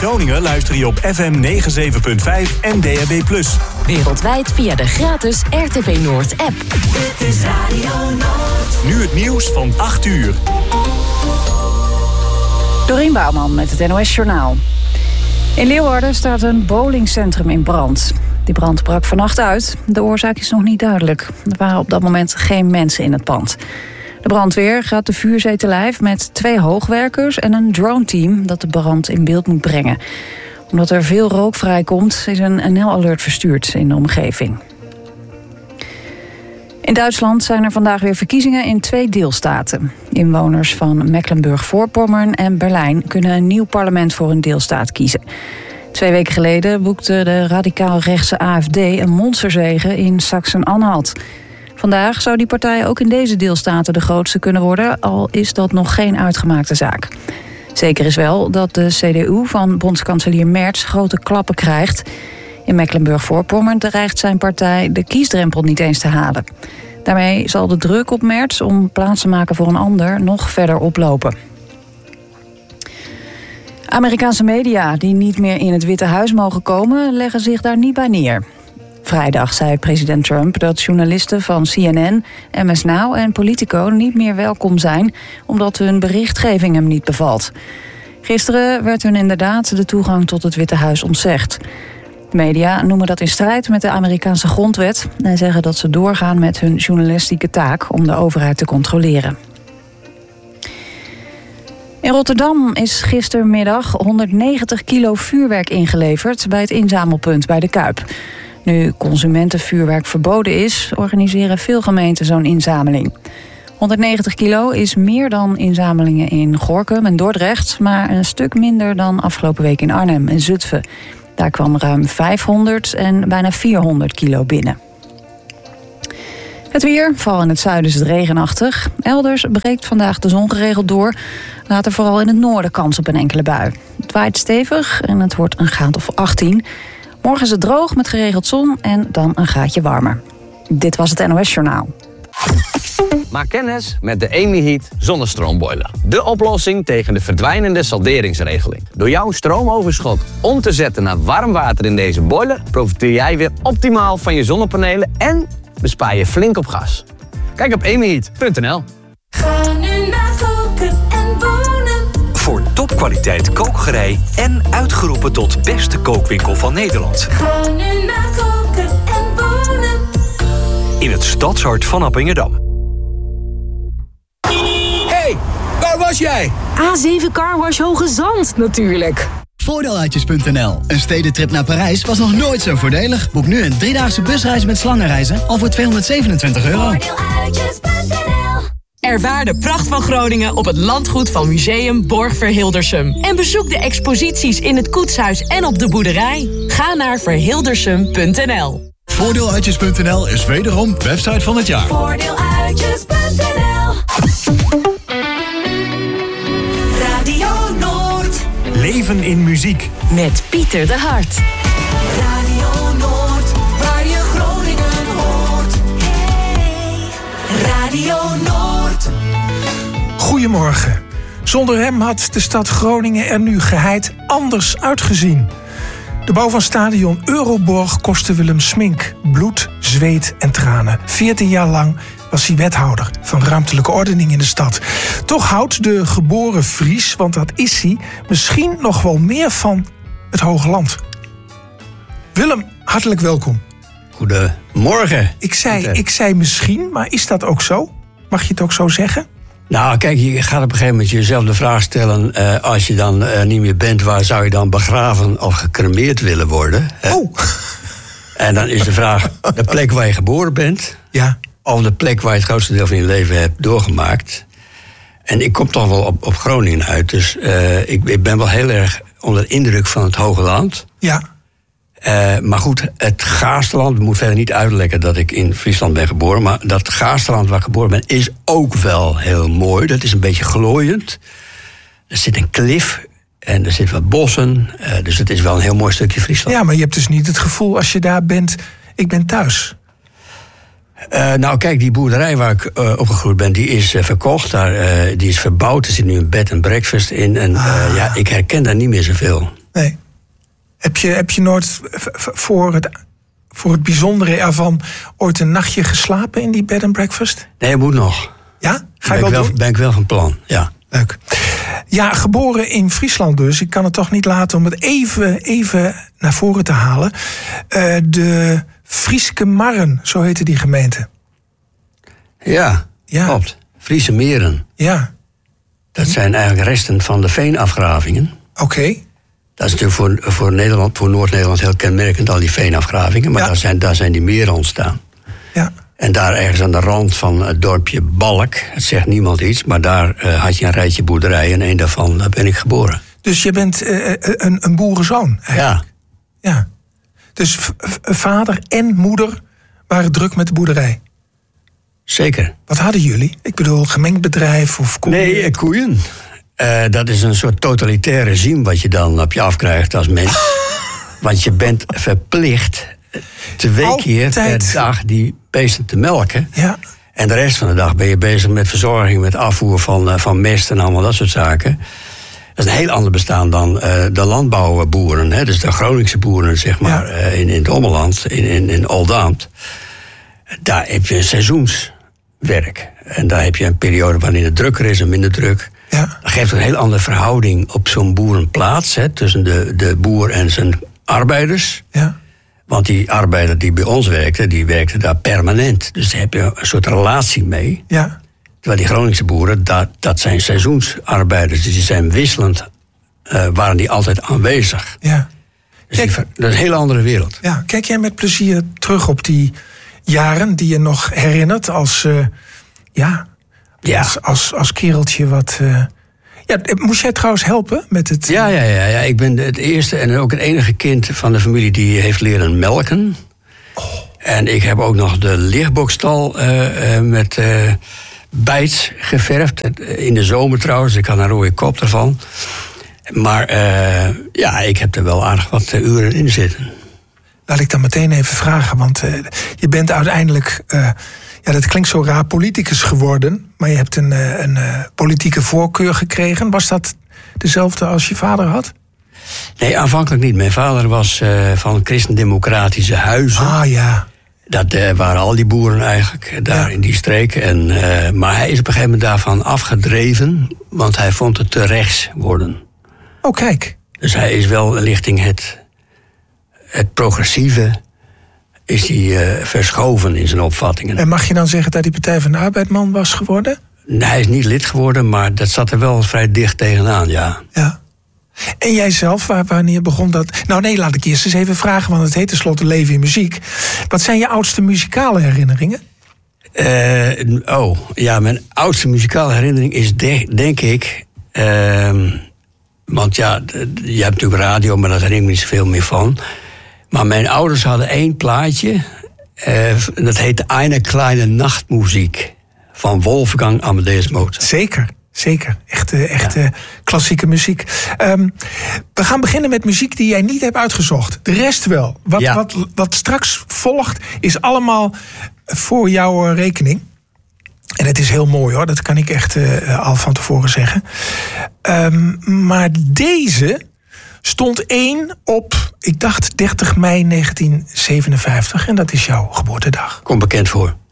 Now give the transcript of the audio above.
Groningen luister je op FM 97.5 en DAB+. Wereldwijd via de gratis RTV Noord app. Dit is Radio Noord. Nu het nieuws van 8 uur. Dorien Bouwman met het NOS Journaal. In Leeuwarden staat een bowlingcentrum in brand. Die brand brak vannacht uit. De oorzaak is nog niet duidelijk. Er waren op dat moment geen mensen in het pand. De brandweer gaat de vuurzee te lijf met 2 hoogwerkers en een droneteam dat de brand in beeld moet brengen. Omdat er veel rook vrijkomt, is een NL-alert verstuurd in de omgeving. In Duitsland zijn er vandaag weer verkiezingen in 2 deelstaten. Inwoners van Mecklenburg-Voorpommern en Berlijn kunnen een nieuw parlement voor een deelstaat kiezen. 2 weken geleden boekte de radicaal-rechtse AfD een monsterzege in Sachsen-Anhalt. Vandaag zou die partij ook in deze deelstaten de grootste kunnen worden, al is dat nog geen uitgemaakte zaak. Zeker is wel dat de CDU van bondskanselier Merz grote klappen krijgt. In Mecklenburg-Voorpommern dreigt zijn partij de kiesdrempel niet eens te halen. Daarmee zal de druk op Merz om plaats te maken voor een ander nog verder oplopen. Amerikaanse media die niet meer in het Witte Huis mogen komen, leggen zich daar niet bij neer. Vrijdag zei president Trump dat journalisten van CNN, MS Now en Politico niet meer welkom zijn, omdat hun berichtgeving hem niet bevalt. Gisteren werd hun inderdaad de toegang tot het Witte Huis ontzegd. De media noemen dat in strijd met de Amerikaanse grondwet en zeggen dat ze doorgaan met hun journalistieke taak om de overheid te controleren. In Rotterdam is gistermiddag 190 kilo vuurwerk ingeleverd bij het inzamelpunt bij de Kuip. Nu consumentenvuurwerk verboden is, organiseren veel gemeenten zo'n inzameling. 190 kilo is meer dan inzamelingen in Gorinchem en Dordrecht, maar een stuk minder dan afgelopen week in Arnhem en Zutphen. Daar kwam ruim 500 en bijna 400 kilo binnen. Het weer, vooral in het zuiden is het regenachtig. Elders breekt vandaag de zon geregeld door. Later vooral in het noorden kans op een enkele bui. Het waait stevig en het wordt een graad of 18. Morgen is het droog met geregeld zon en dan een graadje warmer. Dit was het NOS Journaal. Maak kennis met de EmiHeat zonnestroombroiler. De oplossing tegen de verdwijnende salderingsregeling. Door jouw stroomoverschot om te zetten naar warm water in deze boiler, profiteer jij weer optimaal van je zonnepanelen en bespaar je flink op gas. Kijk op emiheat.nl. Ga nu naar Koken en Wonen. Voor topkwaliteit kookgerei en uitgeroepen tot beste kookwinkel van Nederland. Ga nu naar Koken en Wonen. In het stadshart van Appingedam. Hey, waar was jij? A7 Carwash Hoge Zand natuurlijk. Voordeeluitjes.nl. Een stedentrip naar Parijs was nog nooit zo voordelig. Boek nu een 3-daagse busreis met slangenreizen al voor €227. Voordeeluitjes.nl. Ervaar de pracht van Groningen op het landgoed van Museum Borgverhildersum. En bezoek de exposities in het koetshuis en op de boerderij. Ga naar verhildersum.nl. Voordeeluitjes.nl is wederom website van het jaar. Voordeeluitjes.nl. Radio Noord. Leven in muziek. Met Pieter de Hart. Radio Noord, waar je Groningen hoort. Hey. Radio Noord. Goedemorgen. Zonder hem had de stad Groningen er nu geheid anders uitgezien. De bouw van stadion Euroborg kostte Willem Smink bloed, zweet en tranen. 14 jaar lang was hij wethouder van ruimtelijke ordening in de stad. Toch houdt de geboren Fries, want dat is hij, misschien nog wel meer van het Hoge Land. Willem, hartelijk welkom. Goedemorgen. Ik zei misschien, maar is dat ook zo? Mag je het ook zo zeggen? Nou, kijk, je gaat op een gegeven moment jezelf de vraag stellen, als je dan niet meer bent, waar zou je dan begraven of gecremeerd willen worden? Hè? Oh. En dan is de vraag, de plek waar je geboren bent, ja, of de plek waar je het grootste deel van je leven hebt doorgemaakt. En ik kom toch wel op Groningen uit, dus ik ben wel heel erg onder de indruk van het Hoge Land. Ja. Maar goed, het Gaasterland, we moeten verder niet uitleggen dat ik in Friesland ben geboren, maar dat Gaasterland waar ik geboren ben is ook wel heel mooi. Dat is een beetje glooiend. Er zit een klif en er zitten wat bossen, dus het is wel een heel mooi stukje Friesland. Ja, maar je hebt dus niet het gevoel als je daar bent, ik ben thuis. Nou kijk, die boerderij waar ik opgegroeid ben, die is verkocht. Die is verbouwd, er zit nu een bed en breakfast in. En ja, ik herken daar niet meer zoveel. Nee. Heb je nooit voor het bijzondere ervan ooit een nachtje geslapen in die bed and breakfast? Nee, het moet nog. Ja? Ga je wel doen? Ben ik wel van plan, ja. Leuk. Ja, geboren in Friesland dus. Ik kan het toch niet laten om het even naar voren te halen. De Frieske Marren, zo heette die gemeente. Ja, klopt. Friese meren. Ja. Dat zijn eigenlijk resten van de veenafgravingen. Oké. Dat is natuurlijk voor Nederland, voor Noord-Nederland heel kenmerkend, al die veenafgravingen. Maar daar zijn die meren ontstaan. Ja. En daar ergens aan de rand van het dorpje Balk, het zegt niemand iets, maar daar had je een rijtje boerderijen en een daarvan ben ik geboren. Dus je bent een boerenzoon eigenlijk? Ja. Dus vader en moeder waren druk met de boerderij? Zeker. Wat hadden jullie? Ik bedoel, gemengd bedrijf of koeien? Nee, koeien. Dat is een soort totalitair regime wat je dan op je afkrijgt als mens. Want je bent verplicht 2 keer per dag die beesten te melken. Ja. En de rest van de dag ben je bezig met verzorging, met afvoer van mest en allemaal dat soort zaken. Dat is een heel ander bestaan dan de landbouwboeren. Hè? Dus de Groningse boeren, zeg maar, in het Ommeland, in Oldambt. Daar heb je een seizoenswerk. En daar heb je een periode waarin het drukker is en minder druk. Ja. Dat geeft een heel andere verhouding op zo'n boerenplaats. Hè, tussen de boer en zijn arbeiders. Ja. Want die arbeider die bij ons werkte, die werkte daar permanent. Dus daar heb je een soort relatie mee. Ja. Terwijl die Groningse boeren, dat zijn seizoensarbeiders. Dus die zijn wisselend, waren die altijd aanwezig. Ja. Dus dat is een hele andere wereld. Ja. Kijk jij met plezier terug op die jaren die je nog herinnert als als kereltje wat... moest jij trouwens helpen met het... Ja. Ik ben het eerste en ook het enige kind van de familie die heeft leren melken. Oh. En ik heb ook nog de lichtbokstal met bijts geverfd. In de zomer trouwens, ik had een rode kop ervan. Maar ik heb er wel aardig wat uren in zitten. Laat ik dan meteen even vragen, want je bent uiteindelijk... dat klinkt zo raar, politicus geworden. Maar je hebt een politieke voorkeur gekregen. Was dat dezelfde als je vader had? Nee, aanvankelijk niet. Mijn vader was van christendemocratische huizen. Ah, ja. Dat waren al die boeren eigenlijk, daar in die streek. Maar hij is op een gegeven moment daarvan afgedreven. Want hij vond het te rechts worden. Oh, kijk. Dus hij is wel richting het progressieve... is hij verschoven in zijn opvattingen. En mag je dan zeggen dat hij Partij van de Arbeid man was geworden? Nee, hij is niet lid geworden, maar dat zat er wel vrij dicht tegenaan, ja. En jij zelf, wanneer begon dat? Nou nee, laat ik eerst eens even vragen, want het heet tenslotte Leven in Muziek. Wat zijn je oudste muzikale herinneringen? Mijn oudste muzikale herinnering is denk ik... want je hebt natuurlijk radio, maar daar herinner ik me niet zoveel meer van... Maar mijn ouders hadden 1 plaatje. Dat heette Eine kleine Nachtmuziek. Van Wolfgang Amadeus Mozart. Zeker. Echte klassieke muziek. We gaan beginnen met muziek die jij niet hebt uitgezocht. De rest wel. Wat straks volgt is allemaal voor jouw rekening. En het is heel mooi hoor. Dat kan ik echt al van tevoren zeggen. Maar deze... stond 1 op, ik dacht 30 mei 1957. En dat is jouw geboortedag. Komt bekend voor.